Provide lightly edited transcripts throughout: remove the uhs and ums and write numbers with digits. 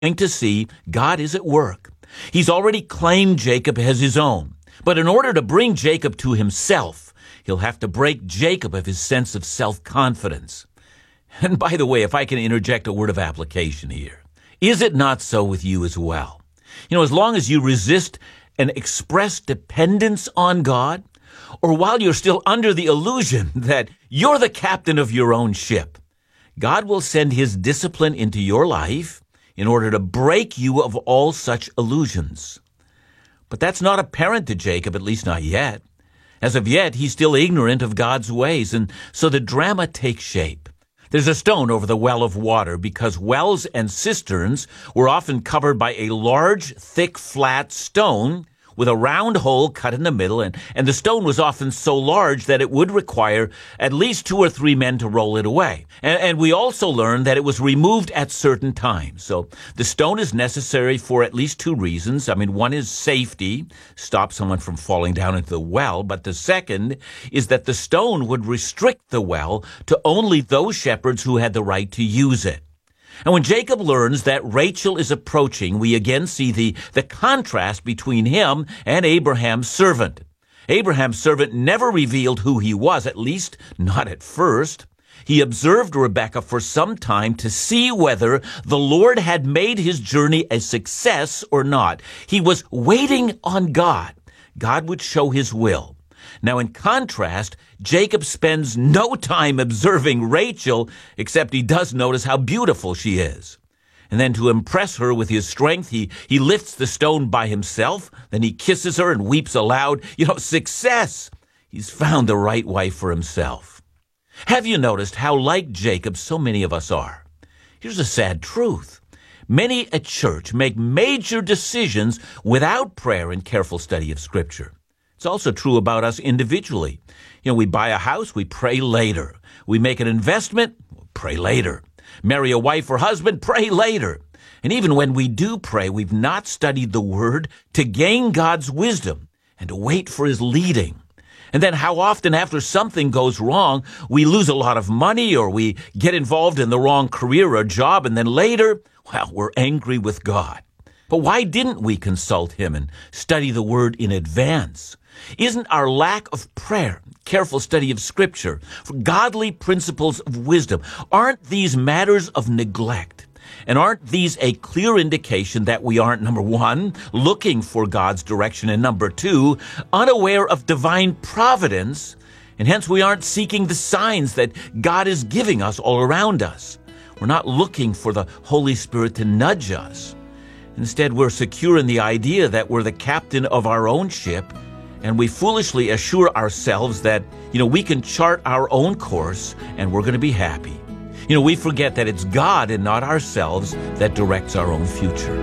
going to see God is at work. He's already claimed Jacob as his own. But in order to bring Jacob to himself, he'll have to break Jacob of his sense of self-confidence. And by the way, if I can interject a word of application here, is it not so with you as well? As long as you resist an expressed dependence on God, or while you're still under the illusion that you're the captain of your own ship, God will send his discipline into your life in order to break you of all such illusions. But that's not apparent to Jacob, at least not yet. As of yet, he's still ignorant of God's ways, and so the drama takes shape. There's a stone over the well of water because wells and cisterns were often covered by a large, thick, flat stone with a round hole cut in the middle, and the stone was often so large that it would require at least 2 or 3 men to roll it away. And we also learned that it was removed at certain times. So the stone is necessary for at least 2 reasons. One is safety, stop someone from falling down into the well, but the second is that the stone would restrict the well to only those shepherds who had the right to use it. And when Jacob learns that Rachel is approaching, we again see the contrast between him and Abraham's servant. Abraham's servant never revealed who he was, at least not at first. He observed Rebekah for some time to see whether the Lord had made his journey a success or not. He was waiting on God. God would show his will. Now, in contrast, Jacob spends no time observing Rachel, except he does notice how beautiful she is. And then to impress her with his strength, he lifts the stone by himself, then he kisses her and weeps aloud. Success! He's found the right wife for himself. Have you noticed how like Jacob so many of us are? Here's a sad truth. Many at church make major decisions without prayer and careful study of Scripture. It's also true about us individually. We buy a house, we pray later. We make an investment, pray later. Marry a wife or husband, pray later. And even when we do pray, we've not studied the Word to gain God's wisdom and to wait for his leading. And then how often after something goes wrong, we lose a lot of money or we get involved in the wrong career or job, and then later, we're angry with God. But why didn't we consult him and study the Word in advance? Isn't our lack of prayer, careful study of Scripture, for godly principles of wisdom, aren't these matters of neglect? And aren't these a clear indication that we aren't, number 1, looking for God's direction, and number 2, unaware of divine providence, and hence we aren't seeking the signs that God is giving us all around us? We're not looking for the Holy Spirit to nudge us. Instead, we're secure in the idea that we're the captain of our own ship, and we foolishly assure ourselves that, we can chart our own course and we're going to be happy. We forget that it's God and not ourselves that directs our own future.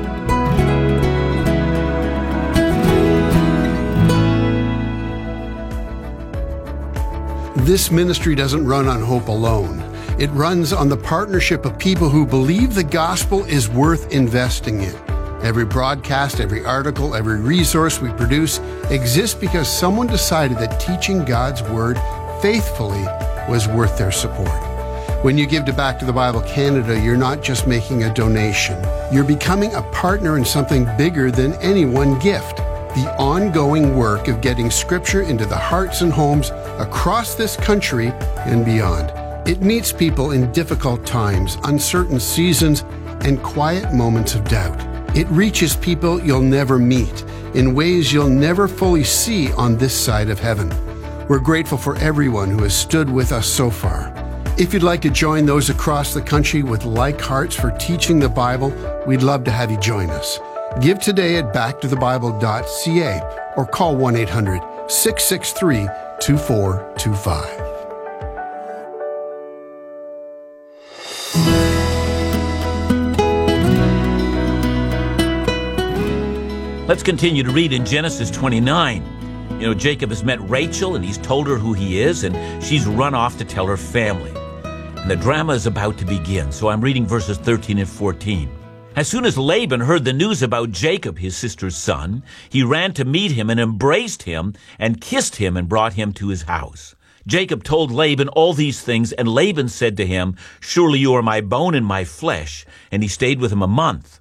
This ministry doesn't run on hope alone. It runs on the partnership of people who believe the gospel is worth investing in. Every broadcast, every article, every resource we produce exists because someone decided that teaching God's Word faithfully was worth their support. When you give to Back to the Bible Canada, you're not just making a donation. You're becoming a partner in something bigger than any one gift. The ongoing work of getting Scripture into the hearts and homes across this country and beyond. It meets people in difficult times, uncertain seasons, and quiet moments of doubt. It reaches people you'll never meet in ways you'll never fully see on this side of heaven. We're grateful for everyone who has stood with us so far. If you'd like to join those across the country with like hearts for teaching the Bible, we'd love to have you join us. Give today at backtothebible.ca or call 1-800-663-2425. Let's continue to read in Genesis 29. Jacob has met Rachel, and he's told her who he is, and she's run off to tell her family. And the drama is about to begin, so I'm reading verses 13 and 14. As soon as Laban heard the news about Jacob, his sister's son, he ran to meet him and embraced him and kissed him and brought him to his house. Jacob told Laban all these things, and Laban said to him, "Surely you are my bone and my flesh." And he stayed with him a month.